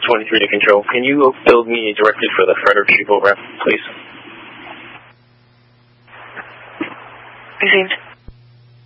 23 to control. Can you build me a directed for the Frederick Street boat ramp, please? Received.